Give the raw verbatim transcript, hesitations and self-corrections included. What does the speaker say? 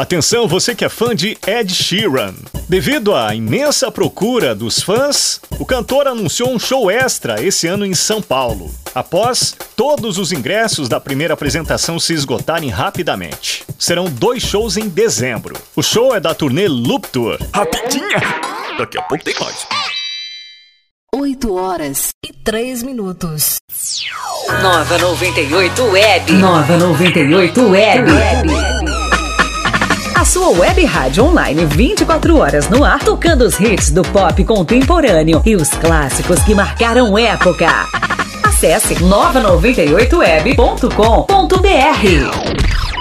Atenção, você que é fã de Ed Sheeran. Devido à imensa procura dos fãs, o cantor anunciou um show extra esse ano em São Paulo, após todos os ingressos da primeira apresentação se esgotarem rapidamente. Serão dois shows em dezembro. O show é da turnê Loop Tour. Rapidinha! Daqui a pouco tem mais. oito horas e três minutos. Nova noventa e oito Web. Nova noventa e oito Web. A sua web rádio online vinte e quatro horas no ar, tocando os hits do pop contemporâneo e os clássicos que marcaram época. Acesse nova noventa e oito web ponto com ponto br.